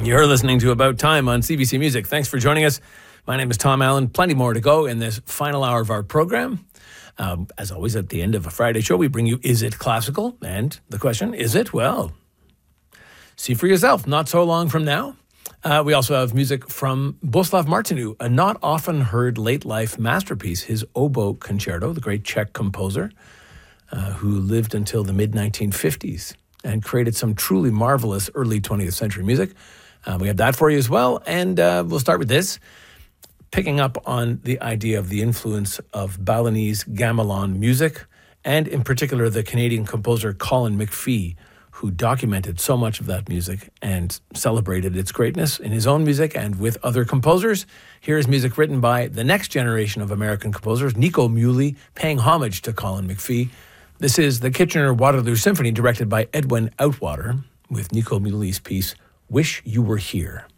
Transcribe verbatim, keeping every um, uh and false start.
You're listening to About Time on C B C Music. Thanks for joining us. My name is Tom Allen. Plenty more to go in this final hour of our program. Um, as always, at the end of a Friday show, we bring you Is It Classical? And the question, is it? Well, see for yourself. Not so long from now. Uh, we also have music from Bohuslav Martinu, a not often heard late life masterpiece, his Oboe Concerto, the great Czech composer uh, who lived until the mid nineteen fifties and created some truly marvelous early twentieth century music. Uh, we have that for you as well. And uh, we'll start with this, picking up on the idea of the influence of Balinese gamelan music, and in particular the Canadian composer Colin McPhee, who documented so much of that music and celebrated its greatness in his own music and with other composers. Here is music written by the next generation of American composers, Nico Muhly, paying homage to Colin McPhee. This is the Kitchener-Waterloo Symphony, directed by Edwin Outwater, with Nico Muhly's piece, Wish You Were Here.